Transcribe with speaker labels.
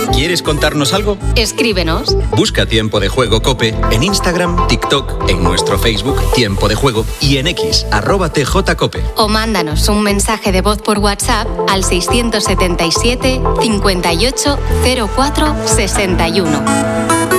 Speaker 1: ¿Quieres contarnos algo?
Speaker 2: Escríbenos.
Speaker 1: Busca Tiempo de Juego COPE en Instagram, TikTok, en nuestro Facebook Tiempo de Juego y en X, @tjcope.
Speaker 2: O mándanos un mensaje de voz por WhatsApp al 677 58 04 61.